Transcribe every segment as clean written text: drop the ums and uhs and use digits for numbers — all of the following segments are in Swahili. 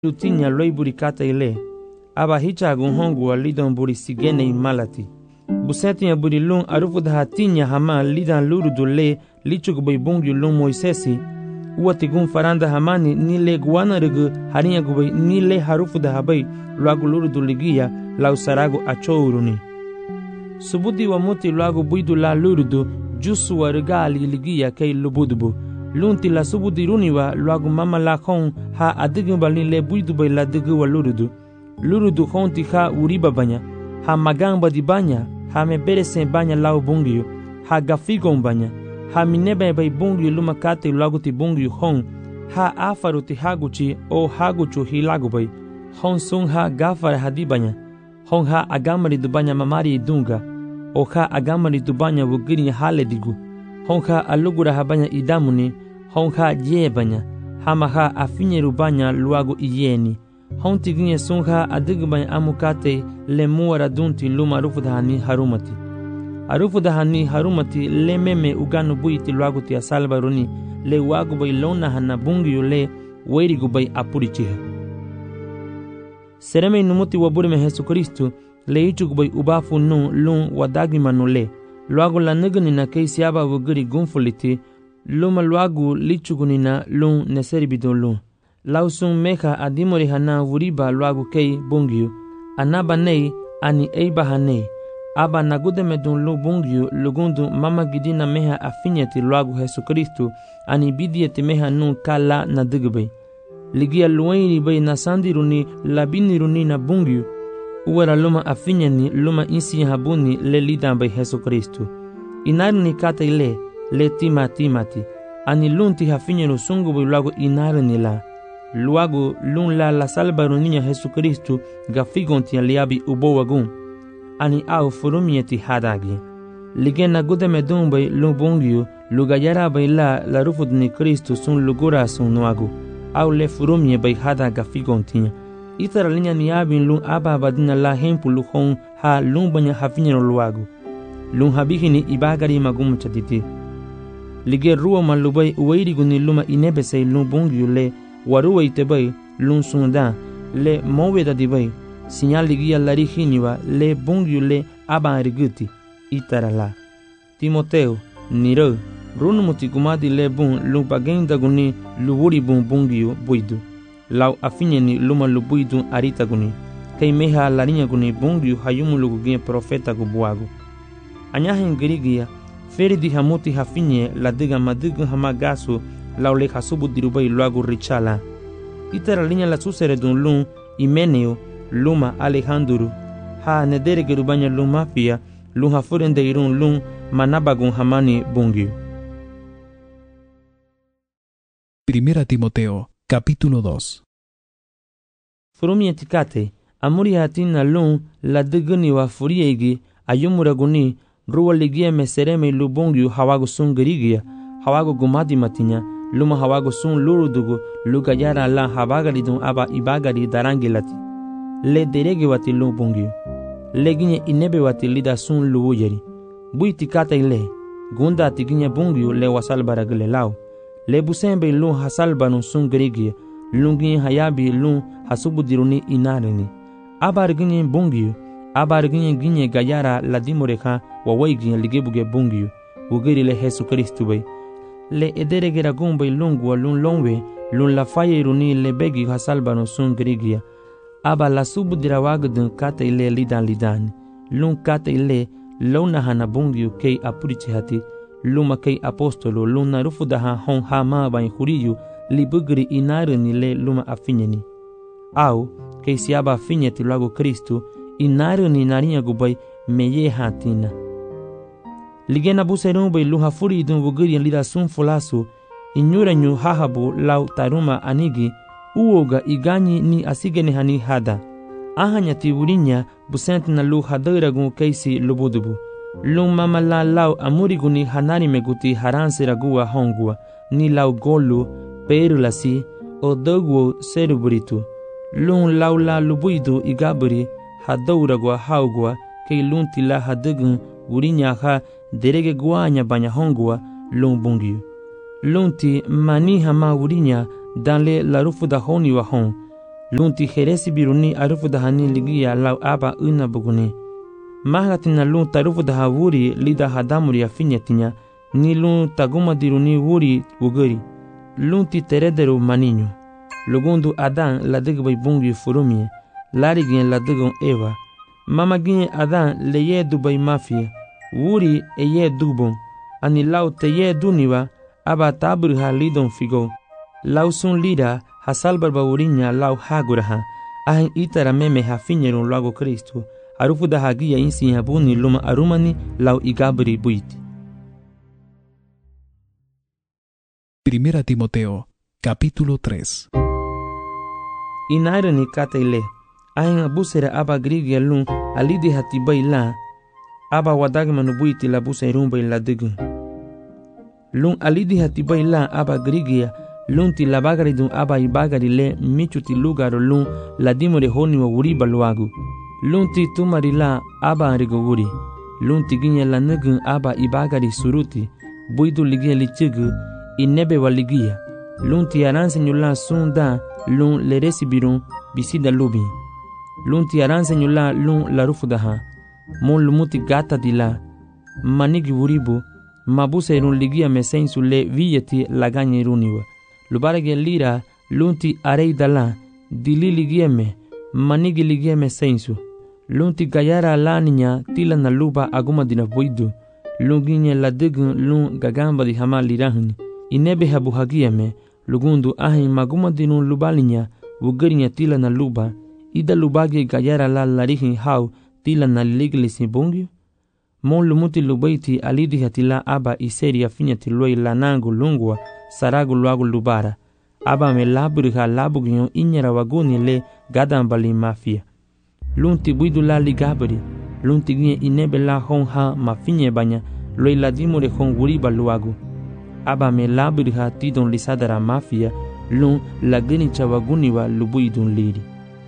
lutinya loi burikata ile. Aba hicha gun hongu lidon buri sigene malati. Busetinya buri lung arufu daha tinya hama lidan lurudu le lichuk bai bungu lung Moisesi. Uati gun faranda hamani ni le guana regu harinya gubai ni le harufu daha bai luagu lurudu ligia lau saragu achouruni. Subudi wa muti luagu buidu la lurudu jusu wa regali ligia kei lubudubu. Lunti la subudi runiwa luagu mama la khon ha adigu balin le buidu bai la digu wa lurudu. Lurudu khonti ha uriba banya. Ha magamba di banya. Ha me beresen banya lau bungiyo. Ha gafigon banya. Ha minebe bai bungiyo luma kate luagu ti bungiyo hon. Ha afaru ti haguchi o haguchu hilagu bai. Hon sung ha gafara hadi banya. Hon ha agamari du banya mamari idunga. O ha agamari du banya wugiri hale digu. Hon ha alugura ha banya idamuni. Hon ha ye banya. Hama ha afinyeru banya luagu iyeni. Hon tiginye sung ha adigu banya amukate le muara dunti luma arufu dahani harumati. Arufu dahani harumati le meme uganu buiti luagu ti asalba runi le wagu bai lona hana bungiyo le weirigu bai apurichiha. Sereme numuti waburi me Jesu Kristu le ichugu bai ubafu nu lun wadagima nu le. Luagu la nigani na kei siaba wugiri gunfuliti luma luagu lichugu nina lun neseribido lun. Lausung meha adimori hana wuriba luagu kei bungiyo. Anaba nei ani eiba hanei. Aba nagude medun lu bungiyo lugundu mama gidina meha afinyeti luagu Jesu Kristu ani bidieti meha nu kala na digubay. Ligia luwaini bay na sandiruni labiniruni na bungiyo. Uwara luma afinyani luma insi habuni le lidan bay Jesu Kristu. Inarini kata ile le timati. Ani lunti hafinyenu sungu bay luagu inarini la. Luagu lun la salbaruninya Jesu Kristu gafigonti aliabi ubo wagun. Ani au furumieti hadagi. Ligena gude medumbai lubungiu lugayara bai la rufudni Kristu sun lugura sun nuagu. Au le furumie bai hadaga figontinya. Itara linya ni abin lun aba badina la hempu luhon ha lumbanya hafinyero luagu. Lun habihini ibagari magum chatiti. Lige ruwa malubai uwairiguni luma inebesei lubungiu le waruwa itebai lun sundan le moweda dibai. Sinyal ligia larihiniwa le bungiu le abanriguti itarala. Timoteo, niro, runumuti kumadi le bun lupagenda guni luburi bun bungiu buidu. Lau afinyeni luma lubuidu arita guni. Kei meha larinya guni bungiu hayumu lugugie profeta gubuagu. Anyahen girigia, feri di hamuti hafinye la diga madigu hamagasu lau le hasubu dirubai luagu richala. Itaralinya la susere dun lun Imeneo luma Alejandro ha nedere gerubanya luma pia lun hafurende irun lun manabagun hamani bungiu. Primera Timoteo, capítulo 2. Furumi etikate, amuri hatina lun la diguni wa furiegi ayumuraguni ruwa ligia mesereme lubungiu hawagu sungerigia hawagu gumadi matinya luma hawagu sun lurudugu lugayara la habagari dun aba ibagari darangilati. Le derege wati lubungiu. Leginye inebe wati lida sun luwujeri. Buiti kata ile. Gunda tiginye bungiu le wasalbaragile lao. Le busembe lun hasalbanu sun gerigia. Lunginye hayabi lun hasubudiruni inarini. Abarginye bungiu. Abarginye ginye gayara ladimoreka wawaiginye ligebuge bungiu. Ugeri le Jesu Kristu bay. Le ederege ragumbe lungwa lun longwe. Lun la fayeruni le begi hasalbanu sun gerigia. Aba la subudira wagdun kata ile lidan. Lun kata ile lona hana bungiu kei apurichi hati. Luma kei apostolo luna rufudaha hon hama bain huriyu libugri inarini le luma afinyeni. Au kei siaba afinyeti luagu Kristu inarini narinya gubai meye hatina. Ligena buserun bai luha furi dun wugiri lida sun fulasu inyuranyu hahabu lau taruma anigi uoga iganyi ni asigene hani hada. Ahanya tiwurinya busenti na lu hadiragun keisi lubudubu. Lung mamala lau amuriguni hanari meguti haransi ragua hongua. Ni lau golu perulasi o doguo seruburitu. Lung lau la lubuidu igaburi hadouragua haugua kei lunti la hadigun wurinya ha derege guanya banya hongua lung bungiu. Lunti mani hama wurinya dan le la rufuda honi wa hon. Lunti heresi biruni arufu dahani ligia lau aba una buguni. Mahgatina lun tarufu daha wuri lida hadamuri afinyatinya ni lun taguma diruni wuri wuguri. Lunti terederu maninho. Lugundu Adan ladigbai bungi furumie. Larigien ladigon Eva. Mamagien Adan leye dubai mafia. Wuri eye dubon. Ani lau teye duniwa aba taburha lidon figo. Lau sun lida hasalbarba urinya lau haguraha. Ahin itara meme hafinyerun lago Cristo. Arufu da hagia insi habuni luma arumani lau igabri buiti. Primera Timoteo, capítulo 3. Inairani kataile. Ahin abusera aba grigia lun alidi hatibai la. Aba wadagmanu buiti la busa rumbai la digun. Lun alidi hatibai la aba grigia. Lunti la bagari dun aba ibagari le michuti lugaro lun la dimore honi wa wuriba luagu. Lunti tumari la aba rigo wuri. Lunti ginya la nugun aba ibagari suruti. Buidu ligia lichigu inebe wa ligia. Lunti aranse nyula sunda lun le resibirun bisida lubi. Lunti aranse nyula lun la rufudaha. Mon lumuti gata di la. Manigi wuribu. Mabuse irun ligia mesensu le viyeti laganya iruniwa. Lubarage lira lunti arei dala. Dili ligieme. Manigi ligieme sensu. Lunti gayara la niña tila na luba aguma dina buidu. Lunginye la digun lun gagamba di hama lirahni. Inebe habu hagieme. Lugundu ahin maguma dinun lubalinya. Wugarinya tila na luba. Ida lubage gayara la larihin hau tila na liglisi bungyu. Mon lumuti lubaiti alidi hatila aba iseri afinyati loi lanangu lungwa saragu luagu lubara. Aba me laburiha labugyo inyara waguni le gadambali mafia. Lunti buidu la ligabri. Lunti ginye inebe la hong ha mafinye banya loi ladimure hong wuriba luagu. Aba me laburiha tidon lisadara mafia lun lagini chawaguniwa lubuidun liri.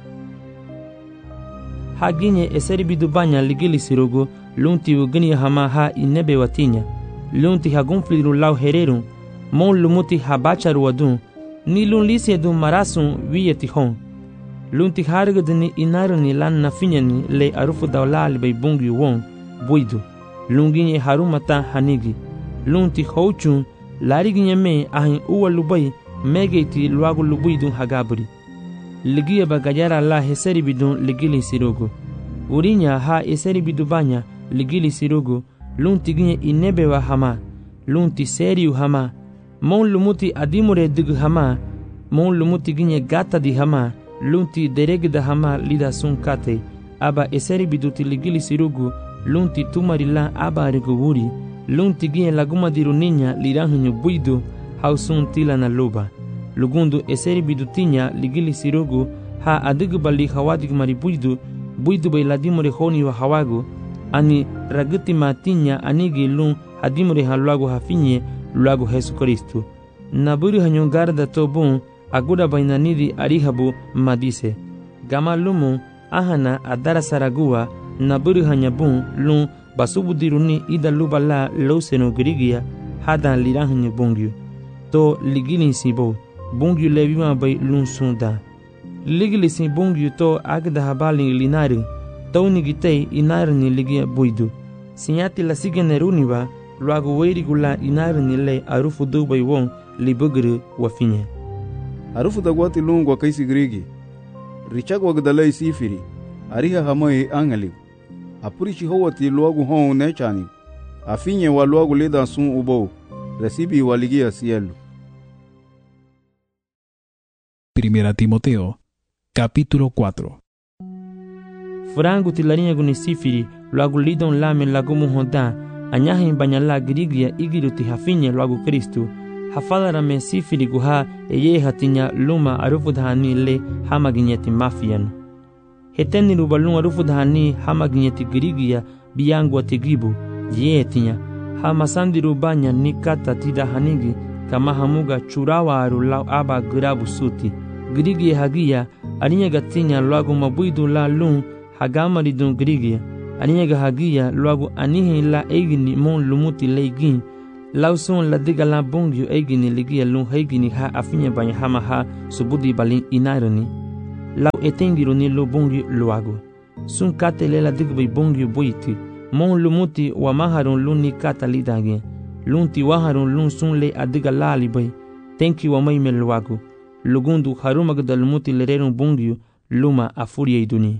Haginye eseri bidu banya ligili sirugu. Lunti ugini hama ha inebe watinya. Lunti hagunfliru lau hererun. Mon lumuti habacharu wadun. Ni lun lisi edun marasun wiyeti hon. Lunti hargadini inaruni lan nafinyani le arufu daula alibay bungi won buidu. Lunginye harumata hanigi. Lunti houchun lariginye me ahin uwa lubay megeiti luagu lubuidun hagabri. Ligia bagayara la heseri bidun ligili sirugu. Urinya ha eseri bidubanya ligili sirugu. Lunti ginye inebe wa hama. Lunti seriu hama. Mon lumuti adimure digu hama. Mon lumuti ginye gata di hama. Lunti deregda hama lida sun kate. Aba eseri biduti ligili sirugu. Lunti tumarila aba riguguri. Lunti ginye laguma diru ninya liranhunyu buidu. Hausun tila na luba. Lugundu eseri bidutinya ligili sirugu. Ha adigu bali hawadig mari buidu. Buidu bay ladimure honi wa hawagu. Ani raguti matinya anigi lun hadimure haluagu hafinye luagu Jesu Kristu. Naburi hanyo garda tobun aguda bainanidi arihabu madise. Gama lumu ahana adara saragua naburi hanyabun lun basubudiruni ida luba la loseno grigia hada lirahanyo bungyu. To ligili sibo bungyu levima bay lun sunda. Ligili si bungyu to agda habali linari. Tau gitei inarni ligia buidu. Sinyati la sigeneruniwa luagu weirigula inarni le arufu dubai won libugru wafinye. Arufu dagwati lungwa kaisi grigi. Richag wagdalai sifiri. Ariha hamai angali. Apurichi howati luagu hon nechani. Afinye wa luagu leda sun ubo. Recibi waligia cielo. Primera Timoteo, capítulo 4. Frangu tilarinya guni sifiri luagu lidon lame lagumu honda. Anyahin banyala grigia igiruti hafinye luagu Kristu. Hafadara me sifiri guha eye hatinya luma arufu dhani le hamaginyeti mafian. Heteni rubalun arufu dhani hamaginyeti grigia biyangu atigibu. Ye tinya. Hamasandi rubanya nikata tida hanigi kama hamuga churawa arulau aba grabu suti. Grigia hagia arinya gatinya luagu mabuidu la lun hagama lidun grigia. Aniga hagia luagu anihi la egini mon lumuti leigin. Lausun la diga la bungyu egini ligia lun hegini ha afinye banya hama ha subudi balin inarani. lau etengiru ni lo bungi luagu. Sun kate lela digbay bungi buiti, mon lumuti wa maharun lun ni kata lidage, lun ti waharun lun sun le adiga lali bay, tenki wa may meluagu, lugundu harumagda lumuti lererun bungi luma afuria iduni.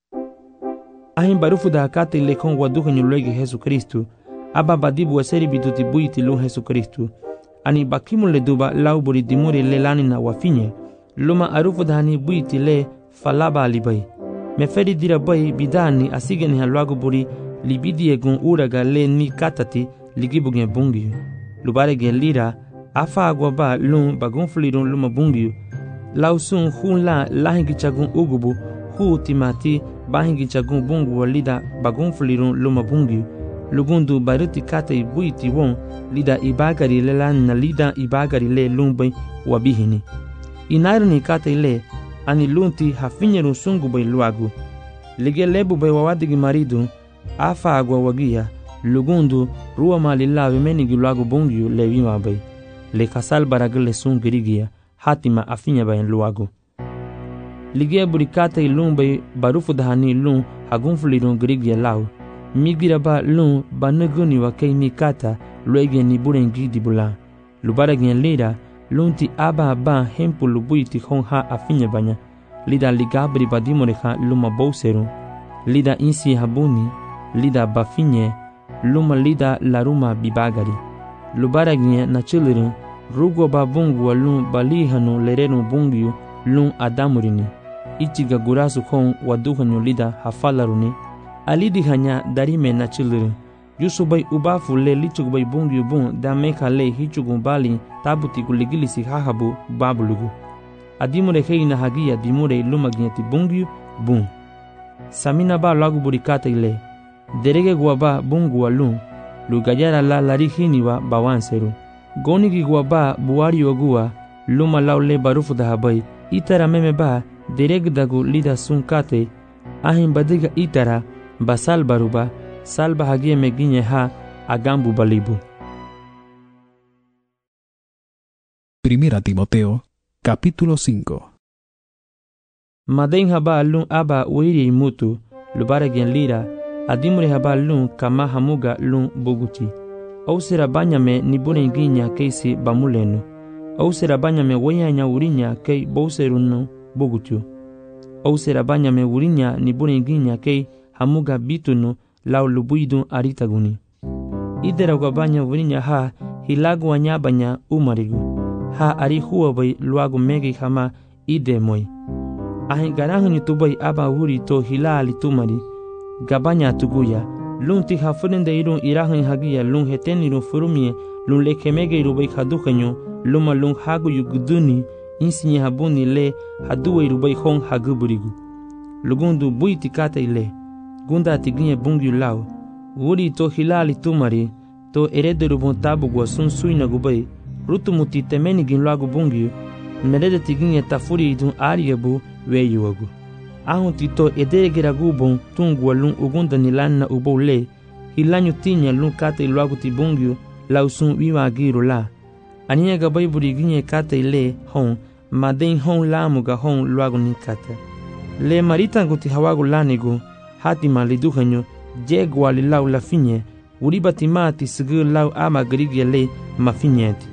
Ahin barufu da kate le kon waduhanyu lege Jesu Kristu, aba badibu aseri biduti buiti lun Jesu Kristu, ani bakimu le duba lau buri dimuri le lani na wafinye, luma arufu da hani buiti le falaba alibay. Me feri dira bay bidani asigeni halwagu buri libidi egun uraga le ni katati ligibugen bungi. Lubare gen lira afa agwa ba lun bagun flirun luma bungi. Lau sun hun la lahingi chagun ugubu hu timati bahingi chagun bungu walida bagun flirun luma bungi. Lugundu baruti kate buiti won lida ibagari le lan na lida ibagari le lumbay wabihini. Inaruni kate le ani lunti hafinyeru sungu bay luagu. Lige lebu bay wawadigi maridu afa agwa wagia lugundu ruwa mali lawe menigi luagu bungiu lewima bay. Le kasal baragale sun girigia hatima afinya bayan luagu. Lige burikate ilun bay barufu dahani lun hagunfulirun girigia lau. Migira ba lun banuguni wa kei mikata luege ni burengi dibula. Lubaragien lira lunti aba ba hempu lubuiti hon ha afinya banya. Lida ligabri badimoreha luma bouseru. Lida insi habuni. Lida bafinye. Luma lida laruma bibagari. Lubaragien na chiliru. Rugo ba bungu wa lun balihanu lerenu bungiu lun adamurini. Ichiga gurasu hon waduhanyu lida hafalaruni. Alidi hanya darime na chiliru. Yusubay ubafu le lichugubay bungiu bun da meka le hichugun bali tabuti kuligilisi hahabu babulugu. Adimure hei na hagia dimure lumagieti bungiu bun. Samina ba lagu burikata ile. Derege guaba bungu wa lun. Lugayara la larihini wa bawanseru. Gonigi guaba buari ogua luma laule barufu da habai. Itara meme ba dereg dagu lida sunkate. Ahin badiga itara basal baruba. Salva hagie meginye ha agambu balibu. Primera Timoteo, capítulo 5. Maden haba lun aba uiri mutu, lubare gen lira, adimure haba lun kama hamuga lun buguti. Au sera banyame ni bune ginya keisi bamulenu. Au sera banyame weyanya urinya kei bouserunu bugutu. Au sera banyame urinya ni bune ginya kei hamuga bitunu lau lubuidun aritaguni. Idera gwabanya urinya ha hilagu wanyabanya umarigu. Ha ari huwa bay luagu megi hama ide moy. Ahin garahuni tubay aba huri to hilali tumari. Gabanya tuguya. Lun ti hafurinde irun irahun hagia lun heten irun furumie lun lekemege irubay hadukanyo luma lun hagu yuguduni insinye habuni le haduwe irubay hon haguburigu. Lugundu buiti kata ile. Gunda tiginye bungi lau. Wuri to hilali tumari to erederu bontabu gwa sun suina gubay. Rutumuti temeni gin lagu bungi merede tiginye tafuri idun ariyabu weyuagu. Ahun tito ederegera gubon tungu walun ugunda nilanna ubou le hilanyu tinya lun kate lagu ti bungi lau sun wiwa agiru la. Aniya gabay buri ginye kate le hon maden hon lamuga hon lagu ni kate. Le maritangu ti hawagu lanigu hatima liduhanyo jegwa li lau la finye uribati mati sigur lau ama grigye le mafinyeti.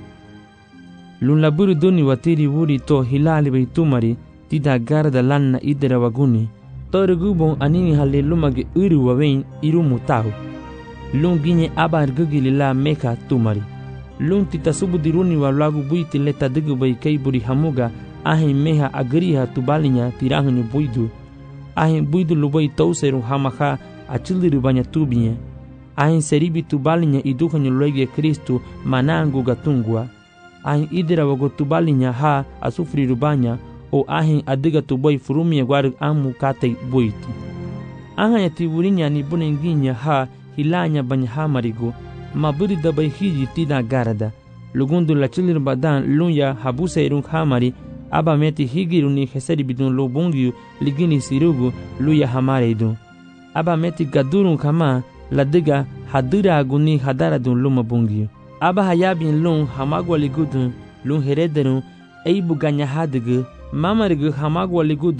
Lun laburu duni watiri wuri to hilali bay tumari tida garda lanna idera waguni. Toru gubon anini hale lumage uru wawein irumu tahu. Lun ginye abar gugili la meka tumari. Lun tita subudiruni wa lagu buiti leta digu bay kay buri hamuga ahin meha agriha tubalinya tirahunyu buidu. Ahin buidu lubay tauseru hamaha achiliru banya tubinya. Ahin seribi tubalinya iduhanyu loige Kristu manangu gatungwa. Ahin idera wago tubalinya ha asufri rubanya o ahin adiga tuboy furumia gwaru amu kate buiti. Ahin yatiburinya ni bunenginya ha hilanya banya hamarigu maburi dabay hiji tida garada. Lugundu la chilir badan lunya habuse irung hamari aba meti higiru ni heseri bidun lobungiu ligini sirugu luya hamare idun. Aba meti gadurun kama ladiga hadura aguni hadaradun luma bungiu. Aba hayabin lun hamagwa ligudun lun herederun eibu ganya hadigu mamarigu hamagwa ligudun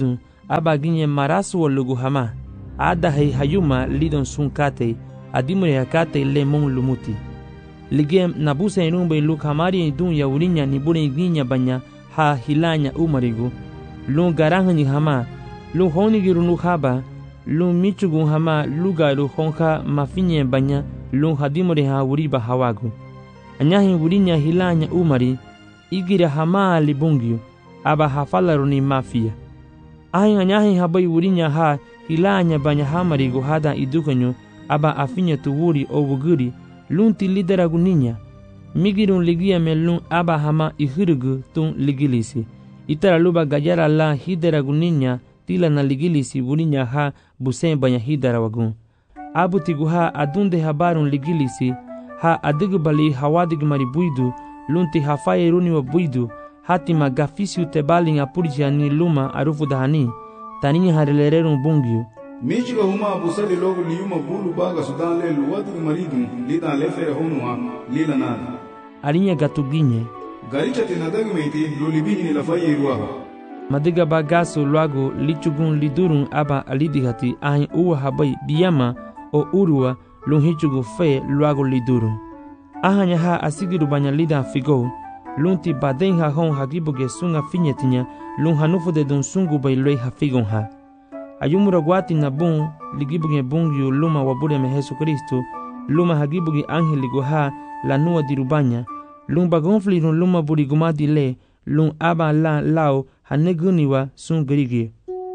aba ginye marasu lugu hama ada hay hayuma lidon sun kate adimure hakate le mon lumuti ligem nabuse inumbe luk hamari dun ya urinya ni bure ginya banya ha hilanya umarigu lu garahani hama lu honi girunu haba lu michugu hama lugaru honka mafinye banya lu hadimure ha uriba hawagu anyahi urinya hilanya umari igira hama libungyu aba hafalaruni mafia ahin anyahi habai urinya ha hilanya banya hamarigu hada idukanyo aba afinya tuwuri o wuguri lunti lideragu ninya migirun ligia melun aba hama ihirugu tun ligilisi itara luba gajara la hideragu ninya tila na ligilisi wurinya ha busen banya hiderawagun abutigu ha adunde habarun ligilisi ha adigbali hawadig mari buidu lunti hafaye runi wa buidu hatima gafisiu tebalin apurjani luma arufu dahani taninya harilererun bungyu michiga huma busali logo liyuma bulu baga sudan lelu wadu maridun lidan lefere honua lila nada alinya gatuginye garicha tinadagmeiti lolibini lafaye ruaha madiga bagaso luago lichugun lidurun aba alidigati ahin uwa habai biyama o urua lunhichugu fe luago lidurun ahanya ha asigiru banya lidan figo lunti baden ha hon hagibuge sunga finyetinya lun hanufu de dun sungu bai loi ha figon ha ayumura gwati na bun ligibuge bungyu luma wabure me Yesu Kristo luma hagibuge angeligo ha lanua dirubanya lun bagonfli luma burigumadi le lun aba la lao haneguniwa sun grigi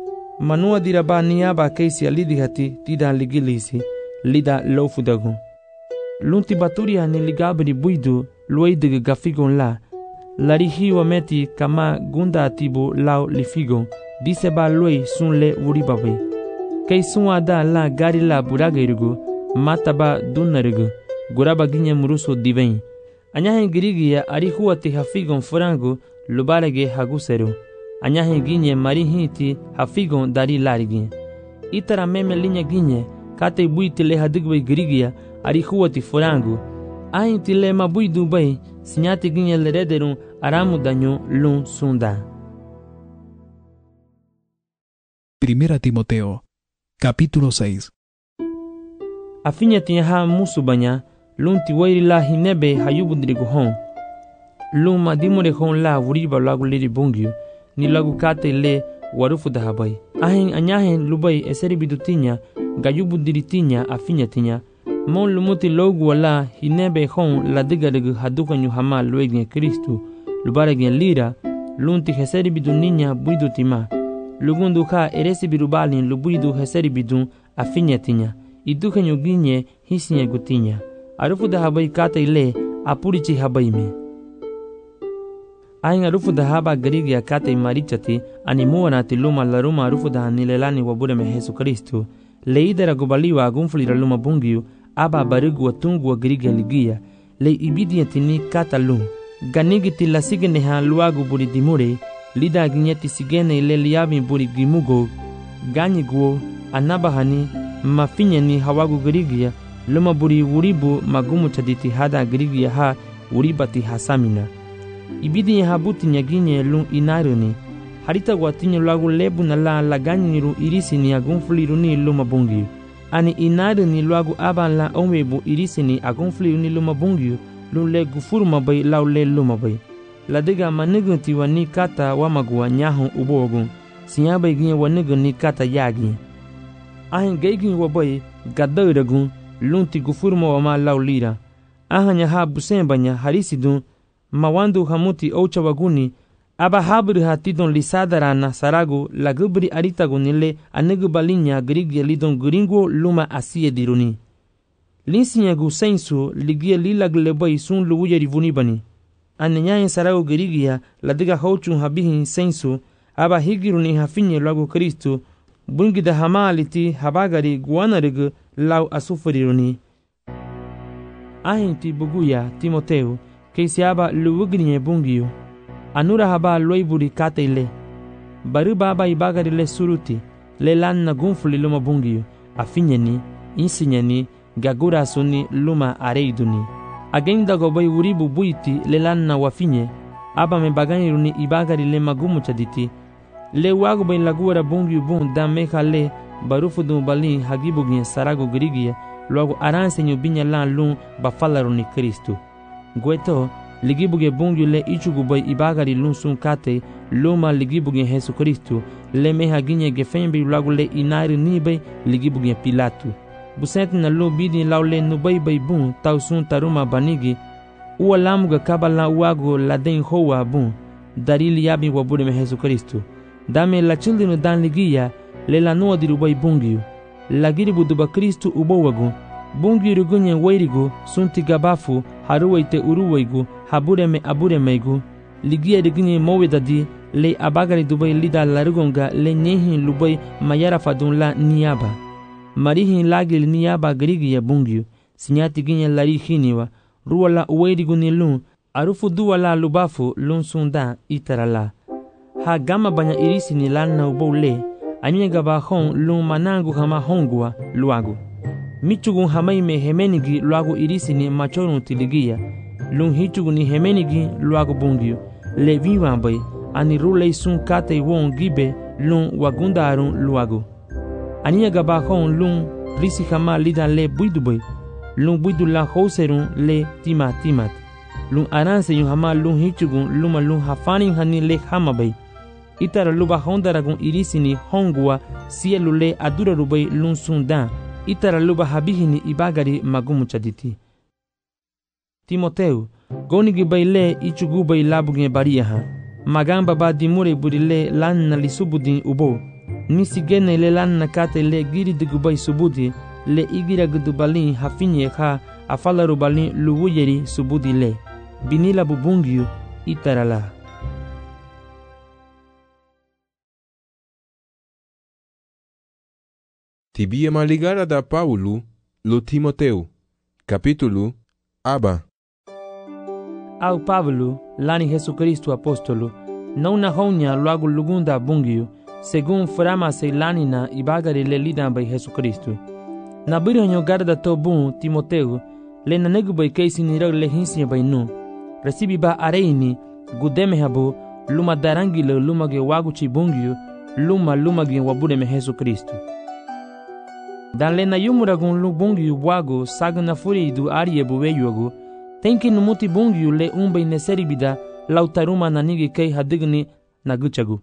manua dirabani aba keisi alidigati tida ligilisi lida lofudagu lunti baturi hani ligabri buidu luidige gafigon la larihiwa meti kama gunda atibu lao lifigon dise ba loi sun le wuribabe kei sun ada la gari la buragerigu mataba dunarigu guraba ginye muruso diven anyahe girigia arihuati hafigon furangu lubarege haguseru anyahe ginye marihiti hafigon dari larigi itara meme linya ginye kate buiti le hadigwe girigia arihuati furangu ainti le mabui dubai sinyati ginye lerederun aramu daño lun sunda. Primera Timoteo, capítulo 6. Afinya tiha musu banya lunti wairi la hinebe hayubudrigu hon lun madimure hon la wuriba lagu liri bungyu ni lagu kate le warufu dahabai ahin anyahin lubai eseri bidutinya gayubudritinya afinya tinya mon lumuti logu wala hinebe hon la digadegu hadukanyu hama luegin Kristu lubaregen lira lunti heseri biduninya buidutima lugundu ka eresi birubalin lubuidu heseri bidun afinyetinya idukanyu ginye hisinya gutinya arufu dahabai kata ile apurichi habaime ahin arufu dahaba garigia kata imarichati animuwanati luma laruma arufu dahanilelani wabure me Yesu Kristu leidera gubaliwa agunfulira luma bungiu aba barigu watungu wa garigia ligia le ibidiatini kata lum ganigiti la sigene ha luagu buri dimure lida ginyeti sigene ile liabi buri gimugo ganyiguo anabahani mafinyani hawagu garigia luma buri wuribu magumu chaditi hada garigia ha uribati hasamina ibidi habuti nyaginye lun inaruni harita watinyo lagu lebu na la laganyiru irisini agunfuliruni luma bungi ani inaruni lagu aban la omebu irisini agunfuliruni luma bungi lun le gufuruma bai lau le luma bai ladiga manigunti wani kata wamagua nyahun ubogun siyabai ginye wanigun ni kata yagi ahin geigin wabai gaddairagun lunti gufuruma wama lau lira ahanya ha busen banya harisidun mawandu hamuti oucha waguni aba habri hatidon lisadara na saragu lagubri aritagunile anegu balinya grigia lidon gringo luma asie diruni linsinyagu sensu ligia lilaglebay sun luwuya rivuni bani anenyayen saragu grigia ladiga houchun habihin sensu aba higiruni hafinye lagu Kristu bungida hamaliti habagari guanarigu lau asufuriruni ahinti buguya Timoteu keisiaba luwugrinye bungiyo anura haba loiburi kateile bari baba ibagari le suruti le lanna gunfuli luma bungiyo afinyeni insinyeni gagura suni luma areiduni agenda gobai wuribu buiti le lanna wafinye aba me bagani runi ibagari le magumu chaditi le wago bai lagura bungyu bun da meka le barufudu bali hagibugin sarago grigia logo aransenyo binya lan lun bafalaro ni Kristo. Gueto ligibuge bungyu le ichugu bai ibagari lun sun kate luma ligibuge Jesu Kristo le meha ginye gefembi logo le inari nibe ligibuge Pilatu. Busenti na lo bidi laule nubai bai bun tau sun taruma banigi uwa lamuga kabala wago laden hoa bun darili yabi wabure me Jesu Kristo. Dame la childinu dan ligia le la noa di rubai bungyu la giribu duba Kristo ubowagu bungyu rugunye wairigu sunti gabafu haruwaite uruwaigu habureme aburemeigu ligia rigunye mowedadi le abagari dubai lida larugonga le nyehin lubai mayara fadun la niyaba marihin lagil niyaba grigia bungyu sinyati ginye lari hiniwa ruwala uwairigu ni lun arufu duwa la lubafu lun sunda itarala ha gama banya irisi ni lana ubole anyega ba hon lun manangu hama hongwa luagu michugu hamai me hemenigi luagu irisi ni machorun tiligia lun hichugu ni hemenigi luagu bungyu le viwambai ani rulei sun kate won gibe lun wagundarun luagu anyega ba hon lun risi hama lida le buidubai lun buidu la houserun le timat lun aranse yu hama lun hichugu luma lun hafanin hani le hamabai itara luba hondaragun irisini hongwa sielu le adura rubai lun sundan itara luba habihini ibagari magumu chaditi. Timoteu gonigi bai le ichugu bai labugen bariyaha magamba ba dimure buri le lanna li subudin ubo nisigene le lanna kate le giri digubai subudi le igira gudubalin hafinye ha afala rubalin luwuyeri subudi le binila bubungyu itarala. Tibia maligara da Paulo lo Timoteu. Capítulo Aba. Au Pablo, lani Jesu Kristo apostolo, não na honya logo lugunda bungio, según frama se lanina ibagari le lidan by Jesu Kristo. Na biranyo garda to bun Timoteu, le na negu by keisi ni rag le hinsi by nu. Recibi ba areini, gudeme habo, luma darangile luma ge waguchi bungio, luma ge wabude me Jesu Kristo. Dan le na yumuragun lu bungio wago saga na furi du arie buweyuago, tenki numuti bungio le umbe neseribida lautaruma na nigi kei hadigni na guchagu.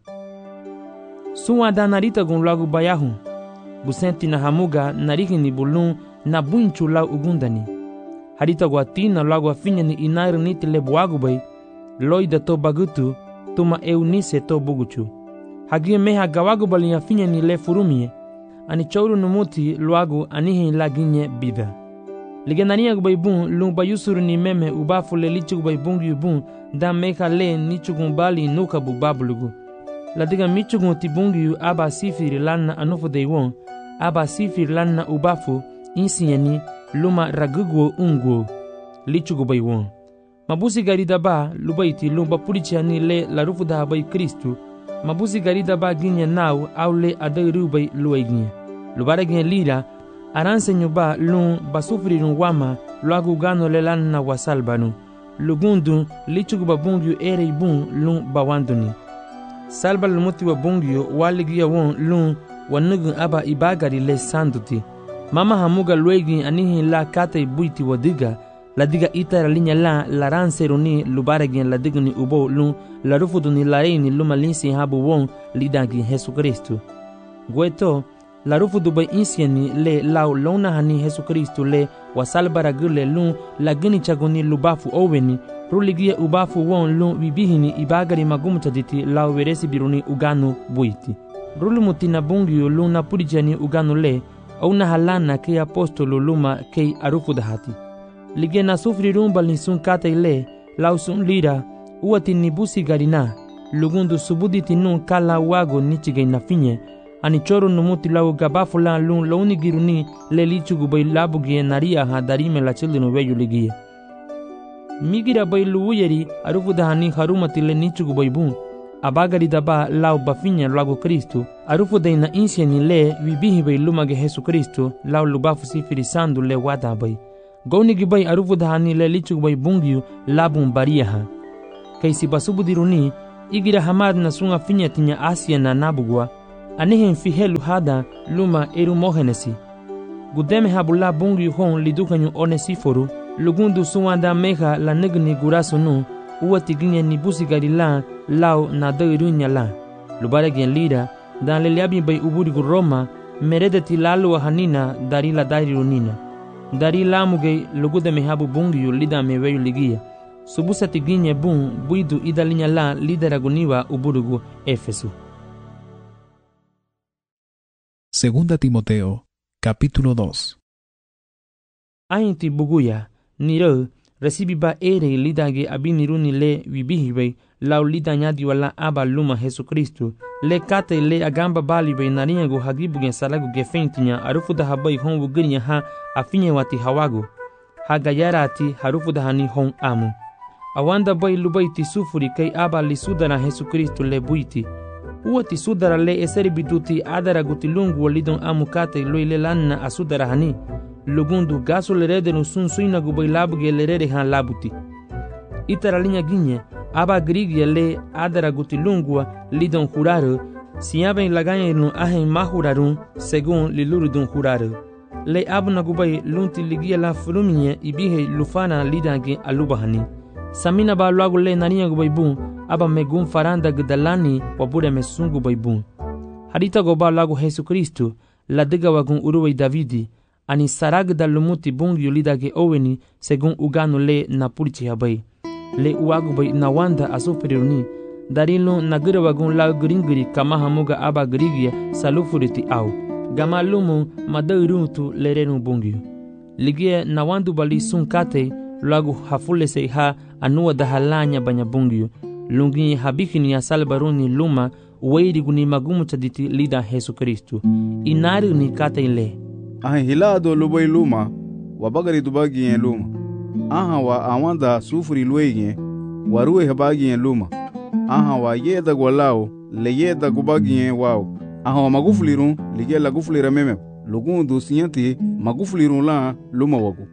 Suwa da narita gun lagu bayahu, busenti na hamuga narikini bulun na bunchu lau ugundani. Harita guatina lagu afinya ni inair niti le buagu bay, loida to bagutu, tuma eunise to buguchu. Hagie meha gawagu bali afinya ni le furumie, ani chouru numuti luagu anihi laginye bida. Ligenania gubay bun lung bayusuru ni meme ubafu le lichu gubay bungi bun da meka le nichugun bali nuka bu bablugu. Ladiga michugun ti bungi aba sifiri lana anufu deiwon, aba sifiri lana ubafu insieni luma ragugo ungo lichu gubay won. Mabusi garida ba lubaiti lumba purichani le larufu da bay Kristu, mabusi garida ba ginye nau au le adairu bay luaiginye. Lubara ginye lira aransenyo ba lun basufrirun wama luagu gano le lana wasalbanu. Lugundu lichugu ba bungyo ere bun lun bawanduni. Salba lumuti wa bungyo waligia won lun wanugun aba ibagari le sanduti. Mama hamuga luegi anihi la kate buiti wadiga. La diga itara linya la ranseruni lubaregin la digni ubo lun la rufuduni lareini luma linsi habu won lidagi Jesu Kristo. Gueto la rufudu bay insieni le lau lona hani Jesu Kristo le wasalbara gule lun la gini chagoni lubafu oweni ruligia ubafu won lun bibihini ibagari magumutaditi lau veresi biruni uganu buiti. Rulumutina bungyo lun na purijani uganu le au na halana ke apostolo luma ke arufudahati. Lige na sufri rumbal ni sun kata ile lau sun lira uati ni busi garina lugundu subuditi nun kala wago nichige na finye ani choro numuti lau gabafu la lun launi giruni le lichugu bay labugie naria ha darime la childinu weyu ligie. Migira bay luuyeri arufudahani harumati le nichugu bay bun abagari daba lau bafinya lago Kristo arufuday na insieni le wibihi bay lumage Jesu Kristo lau lubafu sifiri sandu le wada bay. Gaunigi bay arufudahani le lichugu bay bungyu labun bariyaha. Kaisi basubudiruni Igira hamad na sunga finya tinya Asia na nabugwa, anihen fihelu hada luma erumogenesi. Gudeme habula bungi hon lidukanyu Onesiforu, lugundu suwanda meha la negni guraso nu, uwati ginye ni busigari la, lao na dairunya la. Lubare gen lira, dan leliabi bay uburigu Roma, meredeti lalu hanina dari la dairunina. Dari lamuge lugudeme habu bungi lida meweyu ligia. Subusa tiginye bun buidu idalinya la lideraguniwa uburigu Efesu. Segunda Timoteo, capítulo 2. Ainti buguya, niro, recibiba ere lidage abiniruni le wibihibe, lau lidanyadi wala aba luma Jesucristo, le kate le agamba balibe narinyago hagibugen salagu gefentinya arufuda habai honwu girinya ha afinye wati hawago, hagayarati harufuda hani hon amu. Awanda bai lubaiti sufuri kai aba lisudara Jesucristo le buiti. Uati sudara le eseri biduti adara gutilungu walidon amukate loile lanna asudara hani. Lugundu gaso lerede no sun suina gubai labuge lerede han labuti. Itara linha ginye, aba grigia le adara gutilungu lidon juraro, siaben laganye no ahen mahurarun segun lilurudun juraro. Le abuna gubai lunti ligia la fruminye ibihe lufana lidange alubahani. Samina ba luagu le narinya gubai bun, aba megun faranda gdalani wabure mesungu baibun. Harita goba lagu Jesucristo, la diga wagun uruwe Davidi, ani sarag da lumuti bungi ulidage oweni segun uganu le na purichi habai. Le uagu bai na wanda asufriruni, darilo na gira wagun la gringiri kama hamuga aba grigia salufuriti au. Gama lumu madairuntu lerenu bungi. Ligia na wandu bali sun kate, lagu hafule se ha anua da halanya banya bungi. Lungi habikini ya salbaruni luma uweiri guni magumu chaditi lida Jesucristo. Inari ni kata ile. Hilado lubai luma, wabagari dubagi yen luma. Wa awanda sufuri luege, waruwe habagi yen luma. Wa yeda gwalao, le yeda gubagi yen wao. Wa magufulirun, lige la gufulira meme. Lugundu sinyati, magufulirun la luma wagu.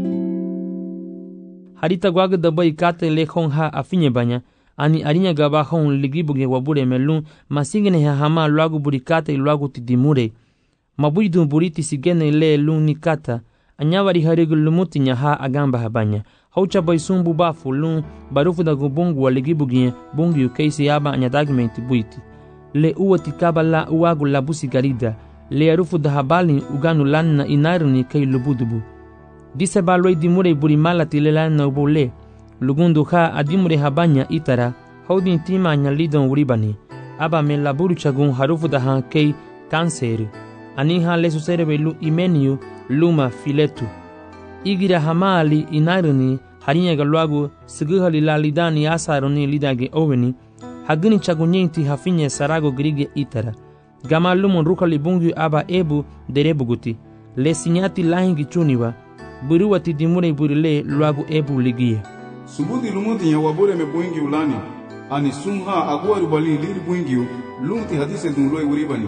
Harita gwaga dabai kata ile hong ha afinye banya. Ani arinya gaba hon ligibuge wabure melun masigene hama luagu burikate luagu tidimure. Mabuidu buriti sigene le lun nikata. Anyavari harigu lumuti nyaha agamba habanya. Haucha baisumbu bafu lun barufu da gubungu wa ligibuge bungu keisi yaba anyadagmenti buiti. Le uwati kabala uagu labusi garida. Le arufu da habali uganu lanna inaruni kei lubudubu. Dise baloi dimure burimalati le lanna ubule. Lugundu ha adimure habanya itara, haudin tima nyalidon uribani. Aba me laburu chagun harufu da han kei kanseru. Aniha lesu serebelu imeniu luma filetu. Igira hamali inaruni harinya galuagu siguhali la lidani asaruni lidage oweni. Hagini chagunyenti hafinye sarago grige itara. Gama lumun rukali bungu aba ebu derebuguti. Le sinyati lahingi chuniwa. Buruwati dimure burile luagu ebu ligie. Subuti lumuti ya wabure me buingi ulani. Ani sumha agua rubali liri buingi lumti hadise dunloi uribani.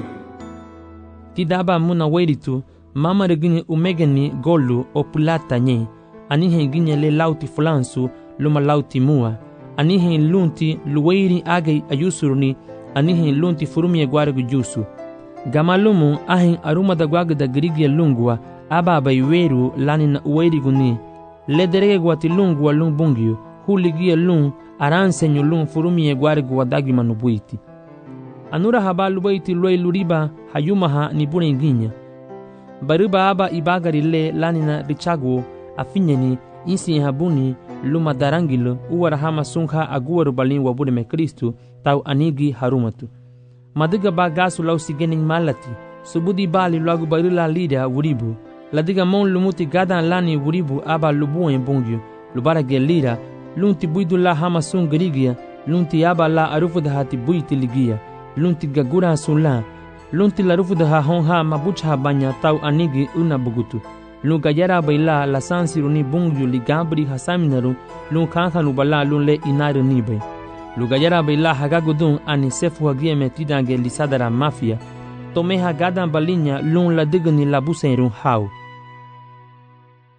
Tidaba muna weritu, mama regini umegeni golu o pulata nye. Anihe ginye le lauti fulansu, luma lauti mua. Anihe lunti luweiri age ayusuruni, anihe lunti furumi egwaregu jusu. Gamalumu ahin aruma da gwaga da grigia lungua, aba bayweru lani na uweiri guni. Le derege guati lungu wa lung bungiu, huligia lung, aransenyo lung furumi egwaregu wadagi manubuiti. Anura habalu baiti loi luriba hayumaha ni bune inginya. Baruba aba ibagari le lanina richagu afinyeni insi habuni luma darangilo uwarahama sungha aguwaru balin wabune me Kristu tau anigi harumatu. Madiga ba gasu lau sigening malati, subudi bali lagu barila lida wuribu. Ladiga mon lumuti gadan lani wuribu aba lubuen bungyu, lubara gelira, lunti buidu la hama sungrigia, lunti aba la arufu da hati buiti ligia, lunti gagura sula, lunti la rufu da honha mabucha banya tau anigi una bugutu. Lun gayara baila la sansiruni bungyu ligabri hasaminaru, lun kankanu bala lun le inaru nibe. Lugayara baila hagagudun ani sefu hagie metidange lisadara mafia, tome hagadan balinya lun la digni la busenrun hau.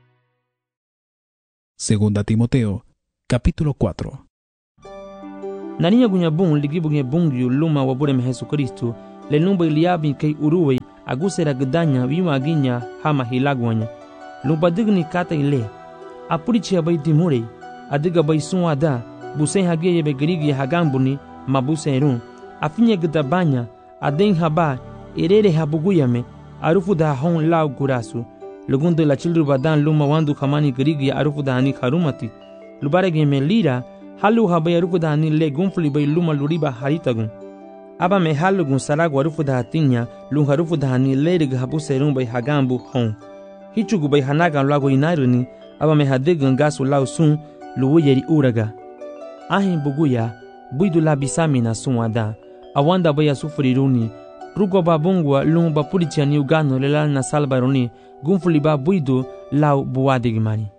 Segunda Timoteo, capítulo 4. Naniya gunya bun ligibu nge bungyu luma waburem Jesu Kristu le lumba iliabi kay uruwe agusera gedanya wima aginya hama hilagwanya. Lumba digni kata ile apurichi abay dimure adiga bay suada busen hageye be grigi hagambuni mabusen run afinye gedabanya aden haba erere habuguyame arufu da hon lau gurasu lugundo la chilru badan luma wandu kamani grigi arufu da hani karumati lubarege me lira halu habay arufu da hani le gunfli bay luma luriba haritagun aba me halugun saragu arufu da hatinya lun harufu da hani lerig habuserun bay hagambu hon hichugu bay hanagan lago inairuni aba me hadegan gasu lau sun luwuyeri uraga ahin buguya buidu la bisamina sunwada awanda baya sufriruni rugo babungwa lun bapurichani ugano lelal na salbaruni gunfuli ba buidu lau buwadigimani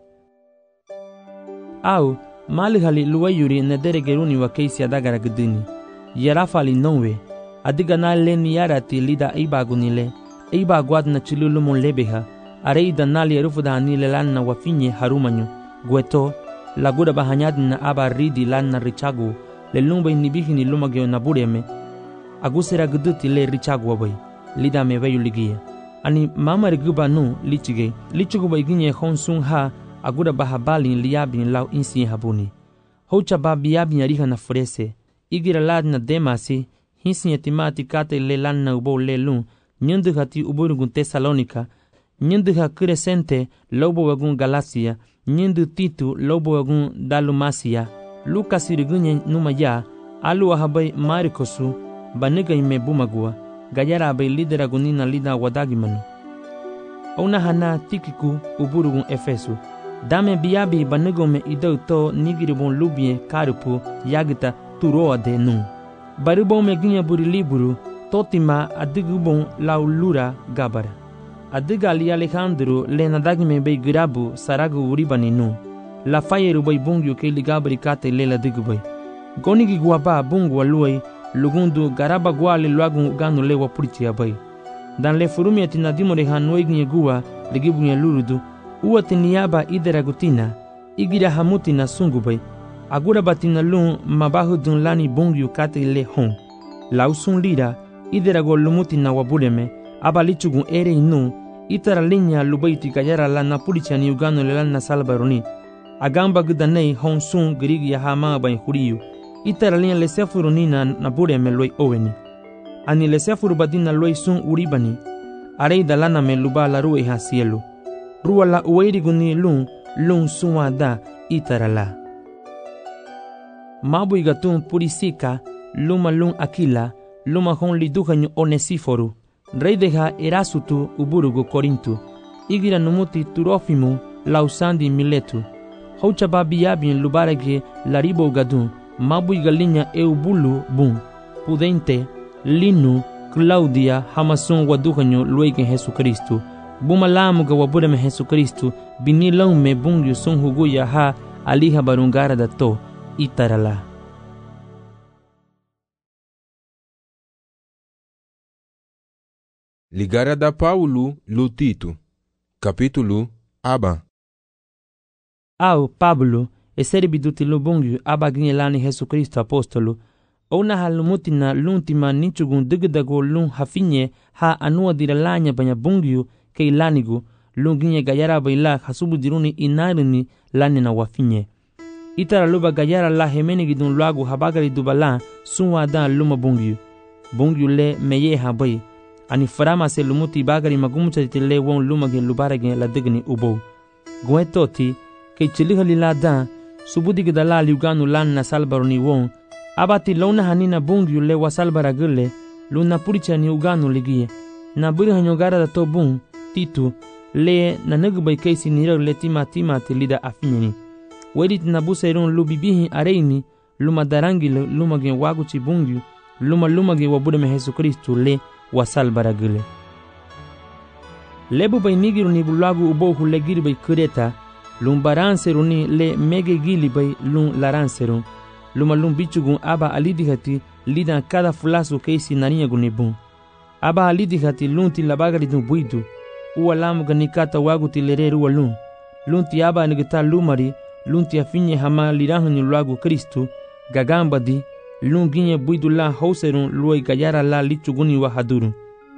au malihali luwayuri nederegeruni wa keisi adagara gdini yarafali nonwe adiga na leni yarati lida ibagunile ibagwad na chilulumun lebeha areida nali arufuda ni lelanna wafinye harumanyu gweto laguda bahanyad na aba ridi lanna richagu le lumba inibihini lumagyo na bureme agusera gduti le richagu wabay lida me bayu ligiya ani mama riguba nu lichige lichugu bayginye khonsun ha aguda bahabali liyabin lau insi habuni hocha babiyabin yariha na furese igira lad na demasi hinsi yatimati kate le lanna ubo le lun nyendu hati uburugun Tesalonika nyendu ha Crescente lobo wagun Galacia nyendu Titu lobo wagun Dalumasia Lucas irigunye numaya alu ahabay Marikosu baniga ime bumagua gayara abay lidera gunina lida wadagimanu ona hana Tikiku uburugun Efesu dame biyabi banigome idauto nigiribun lubye karupu yagita turoa de nun baribon me ginya buri liburu totima adigubon laulura gabara adiga ali Alejandro le nadagime be girabu saragu uribani nun la fayeru bay bungyu ke ligabri kate le la digubay gonigi guaba bungu aluay lugundu garaba gwale luagun ganu le wapuriti abay dan le furumi atina dimore hanoi gnye gua ligibu nya lurudu uwati niyaba idera gutina igira hamutina sungubay agura batina lun mabahu dun lani bungyu kate le hon lausun lira idera golumutina wabuleme abalichugun ere inu itara linya lubaiti kayara la napulichani ugano le lana salbaroni agamba gudanei hon sun grigi ya hama bay huriyu itara linya le sefuruni na nabuleme loi oweni ani le sefuru badina loi sun uribani arei dalana me luba la ruwe ha cielo ruwa la uweiri guni lun sunwa da itara la mabu igatun purisika luma lun akila luma hon liduhanyu Onesiforu rey deja Erasutu uburugu Korintu igira numuti Turofimu lausandi Miletu haucha babiyabin lubarage laribo gadun mabu igalinya eubulu bun Pudente Linu Claudia hamasun waduhanyu luigen Jesu Kristu bumalamu ga wabureme Jesu Kristu binilaume bungyu sun huguya ha aliha barungara dato itarala. Ligara da Paulo lo Tito, capítulo aba. Au Pablo, eseribiduti lo bungyu abaginelani Jesu Kristo apostolo, ona halumutina luntima nichugun digdago lun hafinye ha anua diralanya banya bungyu ke ilanigu lunginye gayara baila hasubu diruni inarini lani na wafinye. Itara luba gayara la hemeni gidun luagu habagari dubala sunwa dan luma bungyu. Bungyu le meye habai. Ani farama se lumuti bagari magumucha titile won lumage lubarage la digni ubo. Gwe toti ke chilihali la dan subudi gidala liuganu lan na salbaroni won abati lona hanina bungyu le wasalbaragule luna puricha ni uganu ligie na buri hanyogara da to bun Titu le na nagubay kaisi nira le tima tilida afinyeni wedit na busairun lubibihi areini luma darangi lumage waguchi bungyu lumage wabude Jesu Kristu le wasalbaragule lebu bay nigiru ni bulagu ubo hulegiri bay kureta lumbaranseruni le mege gili bay lun laranserun lum bichugun aba alidihati lida kada fulasu keisi naniya gunibun aba alidihati lunti labagari dun buidu uwa lamu ganikata waguti lereru walun lunti aba nigita lumari lunti afinye hama lirahuni luagu Kristu gagambadi lun ginye buidu la hauserun luai gayara la lichuguni wa haduru.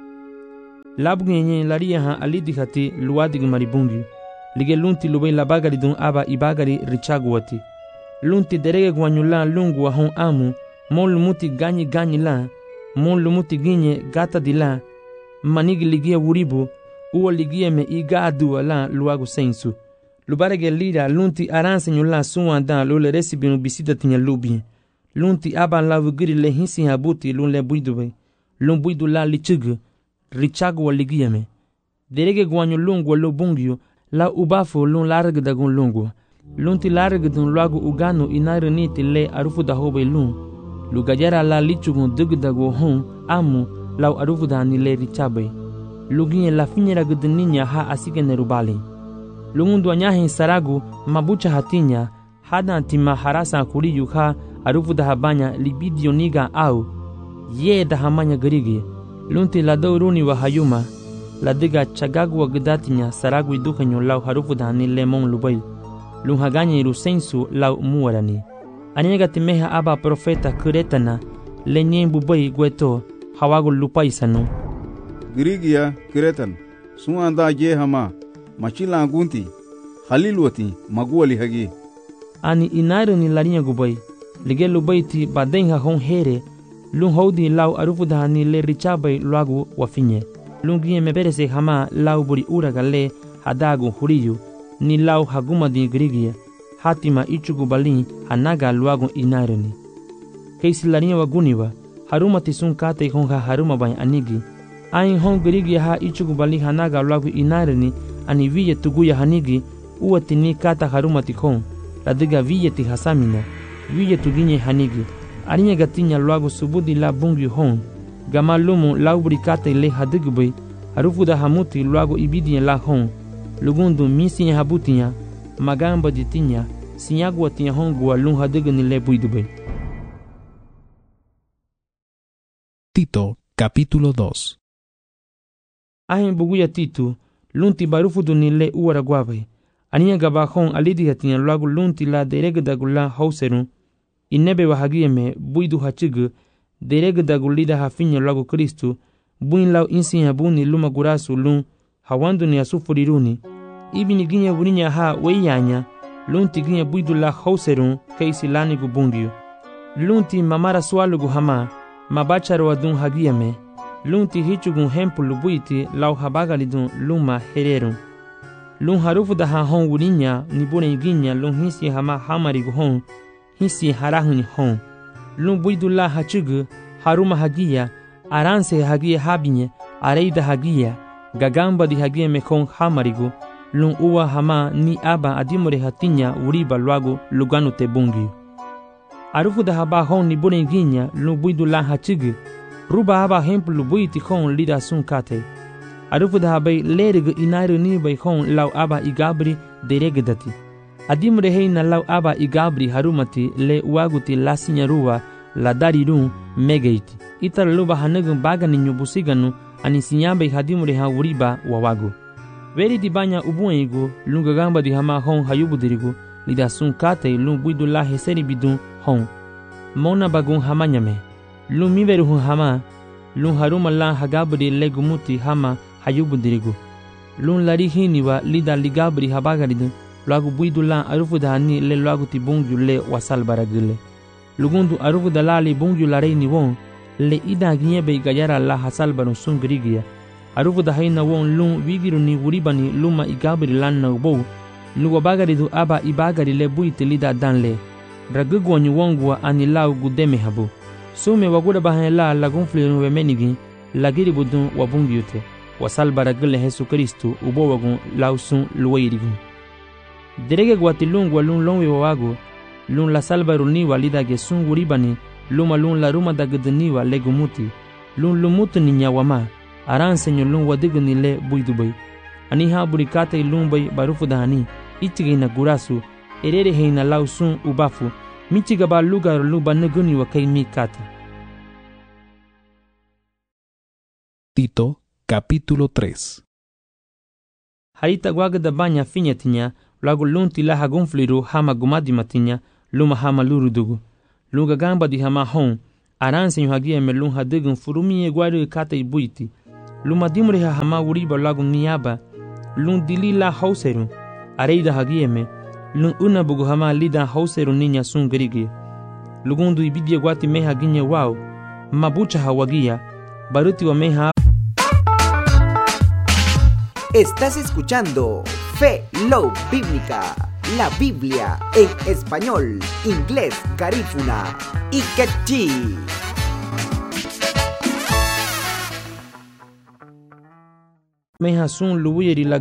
Labgunye laria ha alidi hati luadig maribungi. Lige lunti lubai la bagari dun aba ibagari richaguati. Lunti derege guanyula lungu wa hon amu, mon lumuti ganyi la, mon lumuti ginye gata di la, manigi ligia wuribu, uwa ligia me iga adua la luagu sensu. Lubarege lida lunti aranse nyula suwa dan lule resibinu bisida tinya lubi. Lunti aba la vugiri le hinsi habuti lun le buiduwe. Lun buidu la lichugu, richagu wa ligia me. Derege guanyu lungu wa lubungyu, la ubafu lun larg dagun lungu. Lunti larg dun luagu ugano inariniti le arufu da hobe lun. Lugajara la lichugun dugdagu hon amu lau arufu da ni le richabe. Luginye la finyera gudninya ha asike nerubali. Lungundu anyahin saragu mabucha hatinya hada antima harasa kuriyu ha arufu da habanya libidio niga au ye da hamanya gerigi. Lunti la douruni wa hayuma la diga chagagu wa gudatinya saragu idukanyo lau harufu da ni lemon lubai. Lun haganya iru sensu lau muarani. Aniega timeha aba profeta kuretana lenyen bubai gweto hawagu lupaisanu. Grigia Kiretan, suanda je hama, machila gunti, halilwati, maguali hagi. Ani inairu ni larinya gubai, lige lubaiti badenha hon here, lun houdi lau arufuda ni le richabai luagu wafinye. Lungie meberese hama lau buri uraga le hadagu huriyu, ni lau haguma di grigia, hatima ichugu balin hanaga luagu inairu ni. Keisi larinya waguniwa, haruma tisun kate honga haruma bai anigi, ain hon grigia ha ichugu bali hanaga luagu inairu ani viye tuguya hanigi, uati ni kata haruma tikon, ladiga viye ti hasamina, viye tuginye hanigi, arinya gatinya luagu subudi la bungi hon, gama lumu laubri kate le hadigubay, harufu da hamuti luagu ibidinya la hon, lugundu misinya habutinya, magamba ditinya, sinyagu atinya hon gua lun hadigani le buidubay. Tito, capítulo 2. Ahin buguya Titu, lunti barufudu ni le uara guavay. Aniya gabahon alidi hatinya luagu lunti la deregdagula hauserun. Inebe wahagieme buidu hachigu, deregdagulida hafinya luagu Kristu, buin lau insinya buni luma gurasu lun, hawandu ni asufuriruni. Ibini ginya wuninya ha weyanya, lunti ginya buidu la hauserun, keisi lani gubungiu. Lunti mamara swalugu hama, mabacharo adun hagieme. Lunti hichugun hempulu buiti lau habagalidun luma hererun. Lun harufu da ha hon wurinya ni bune ginya lun hisi hama hamarigu hon, hisi harahuni hon. Lun buidu la hachugu, haruma hagia, aranse hagia habinye, areida hagia, gagamba di hagia mekon hamarigu, lun uwa hama ni aba adimore hatinya uriba luagu luganu te bungi. Arufu da haba hon ni bune ginya lun buidu la hachugu, ruba haba hempulu buiti hon lida sun kate. Arufu da habai lerig inairu ni bai hon lau aba igabri deregdati. Adimre heina lau aba igabri harumati le uaguti la sinyaruwa la darirun megeiti. Itar luba hanagun bagani nyubusiganu ani sinyabai hadimre ha uriba wawagu. Veri di banya ubuengu lungagamba di hama hon hayubudirigu lida sun kate lung buidu la heseri bidun hon. Mona bagun hamanyame. Lung miveru hun hama, lung haruma la hagabri legumuti hama hayubudirigu. Lun lari hiniwa lida ligabri habagaridu, luagu buidu la arufu da hani le luagu ti bungyu le wasal baragile. Lugundu arufu da la li bungyu la reini won, le ida ginyebe gayara la hasal barun sun grigia. Arufu da haina won lun wigiru ni wuribani luma igabri lan na ubou, luwa bagaridu aba ibagari le buiti lida danle. Dragugwanyu wongwa ani lau gudeme habu. Sume waguda bahan la lagunfliru wemenigi, lagiri budun wabungyute. Wasal baragile Jesu Kristu ubo wagun lausun luwairigun. Derege guati lungwa lun longwe wawagu, lun la salbaruniwa lida gesun guribani, luma lun la ruma da gudaniwa legumuti, lun lumutu ni nyawama, aransenyo lun wadigani le buidubay. Ani ha burikate lun bay barufu dahani, ichigina gurasu, erere heina lausun ubafu, michigaba lugar luba naguni wa kay mikata. Tito, capítulo 3. Harita guagda banya finyatinya, luagu lunti la hagunfliru hama gumadimatinya, luma hama lurudugu. lunga gamba di hama hon aranse hagie me lun hadegun furumi e guari kata ibuiti luma dimre hama uriba lagun niaba lun dilila hauseru areida hagie me lun una bugu hama lida hauseru niña sun gerigi lugundu ibidie guati meha ginye wao mabucha hawagia baruti wa meha. Estás escuchando Fe Love Bíblica, la Biblia en español, inglés, garífuna y quechí. Meha sun luwiri la